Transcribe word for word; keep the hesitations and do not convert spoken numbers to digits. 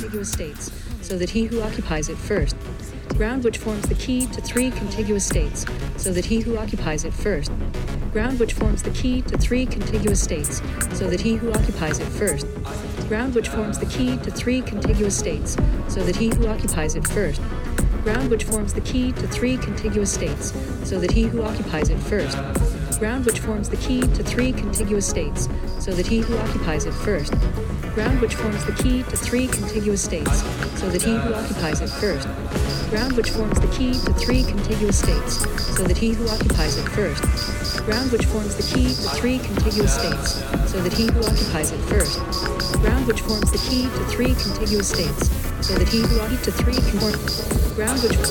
contiguous states, so that he who occupies it first. Ground which forms the key to three contiguous states, so that he who occupies it first. Ground which forms the key to three contiguous states, so that he who occupies it first. Ground which forms the key to three contiguous states, so that he who occupies it first. Ground which forms the key to three contiguous states, so that he who occupies it first. Ground which forms the key to three contiguous states, so that he who occupies it first. Ground which forms the key to three contiguous states, so that he who occupies it first. Ground which forms the key to three contiguous states, so that he who occupies it first. Ground which forms the key to three contiguous states, so that he who occupies it first. Ground which forms the key to three contiguous states, so that he who occupies to three con- ground which